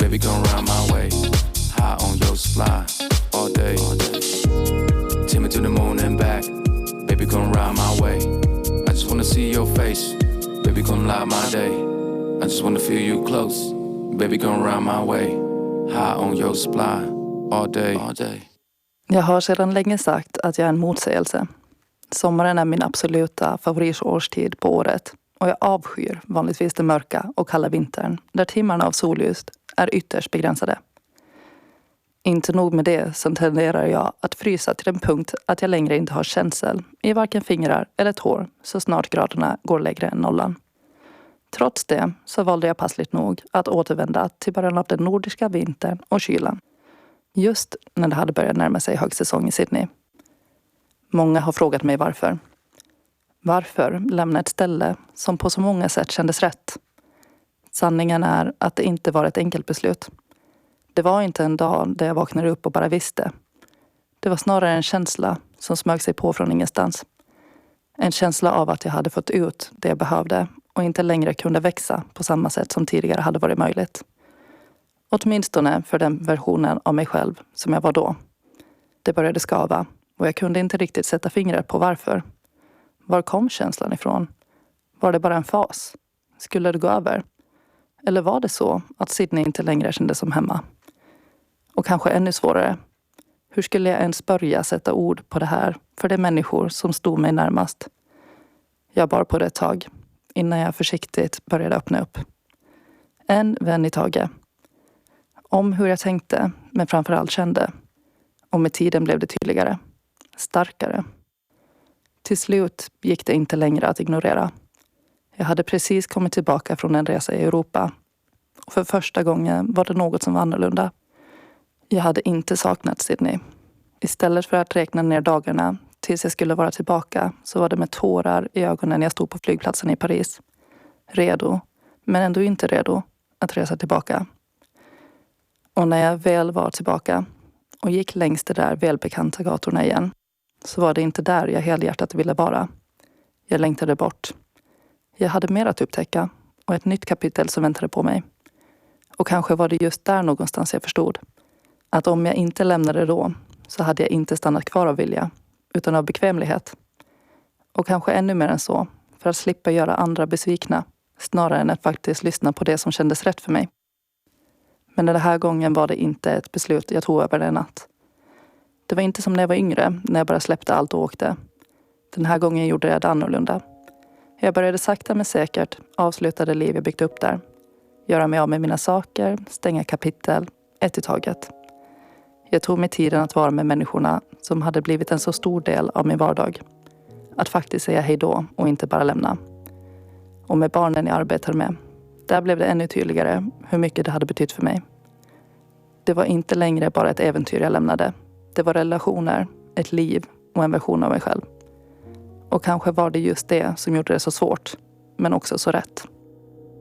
Baby, come round my way. High on your supply all day. Take me to the moon and back. Baby, come round my way. I just wanna see your face. Baby, come light my day. I just wanna feel you close. Baby, come round my way. High on your supply all day. Jag har sedan länge sagt att jag är en motsägelse. Sommaren är min absoluta favoritårstid på året. Och jag avskyr vanligtvis den mörka och kalla vintern, där timmarna av solljus är ytterst begränsade. Inte nog med det, så tenderar jag att frysa till den punkt att jag längre inte har känsel i varken fingrar eller tår så snart graderna går lägre än nollan. Trots det så valde jag passligt nog att återvända till början av den nordiska vintern och kylan. Just när det hade börjat närma sig högsäsong i Sydney. Många har frågat mig varför. Varför lämna ett ställe som på så många sätt kändes rätt? Sanningen är att det inte var ett enkelt beslut. Det var inte en dag där jag vaknade upp och bara visste. Det var snarare en känsla som smög sig på från ingenstans. En känsla av att jag hade fått ut det jag behövde och inte längre kunde växa på samma sätt som tidigare hade varit möjligt. Åtminstone för den versionen av mig själv som jag var då. Det började skava och jag kunde inte riktigt sätta fingret på varför. Var kom känslan ifrån? Var det bara en fas? Skulle det gå över? Eller var det så att Sydney inte längre kändes som hemma? Och kanske ännu svårare. Hur skulle jag ens börja sätta ord på det här för de människor som stod mig närmast? Jag bar på det ett tag innan jag försiktigt började öppna upp. En vän i taget. Om hur jag tänkte, men framförallt kände. Och med tiden blev det tydligare. Starkare. Till slut gick det inte längre att ignorera. Jag hade precis kommit tillbaka från en resa i Europa. Och för första gången var det något som var annorlunda. Jag hade inte saknat Sydney. Istället för att räkna ner dagarna tills jag skulle vara tillbaka så var det med tårar i ögonen jag stod på flygplatsen i Paris. Redo, men ändå inte redo att resa tillbaka. Och när jag väl var tillbaka och gick längs de där välbekanta gatorna igen så var det inte där jag helhjärtat ville vara. Jag längtade bort. Jag hade mer att upptäcka och ett nytt kapitel som väntade på mig. Och kanske var det just där någonstans jag förstod att om jag inte lämnade då så hade jag inte stannat kvar av vilja utan av bekvämlighet. Och kanske ännu mer än så för att slippa göra andra besvikna snarare än att faktiskt lyssna på det som kändes rätt för mig. Men den här gången var det inte ett beslut jag tog över en natt. Det var inte som när jag var yngre, när jag bara släppte allt och åkte. Den här gången gjorde jag det annorlunda. Jag började sakta men säkert avsluta det liv jag byggt upp där. Göra mig av med mina saker, stänga kapitel, ett i taget. Jag tog mig tiden att vara med människorna som hade blivit en så stor del av min vardag. Att faktiskt säga hej då och inte bara lämna. Och med barnen jag arbetade med, där blev det ännu tydligare hur mycket det hade betytt för mig. Det var inte längre bara ett äventyr jag lämnade. Det var relationer, ett liv och en version av mig själv. Och kanske var det just det som gjorde det så svårt, men också så rätt.